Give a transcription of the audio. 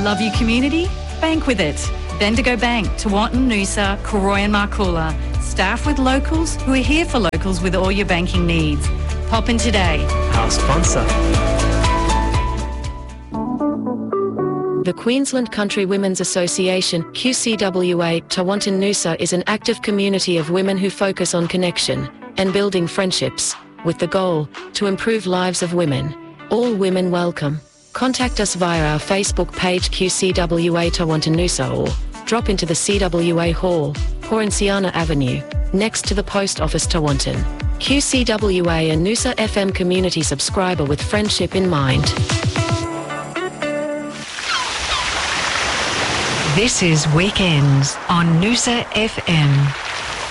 Love your community? Bank with it. Bendigo Bank, Tewantin, Noosa, Koroi and Marcoola. Staff with locals who are here for locals with all your banking needs. Pop in today. Our sponsor. The Queensland Country Women's Association, QCWA, Tewantin Noosa is an active community of women who focus on connection and building friendships, with the goal to improve lives of women. All women welcome. Contact us via our Facebook page QCWA Tewantin Noosa or drop into the CWA Hall, Porenciana Avenue, next to the Post Office Tewantin. QCWA and Noosa FM community subscriber with friendship in mind. This is Weekends on Noosa FM.